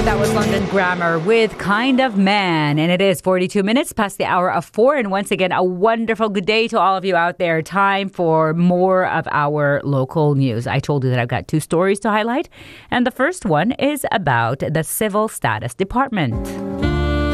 That was London Grammar with Kind of Man. And it is 42 minutes past the hour of 4. And once again, a wonderful good day to all of you out there. Time for more of our local news. I told you that I've got 2 stories to highlight. And the first one is about the Civil Status Department.